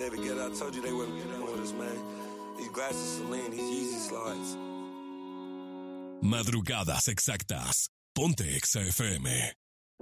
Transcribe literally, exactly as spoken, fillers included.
David Guetta. I told you they wouldn't get in with us, man. These glasses, Celine, these Yeezy slides. Madrugadas exactas. Ponte Exa F M.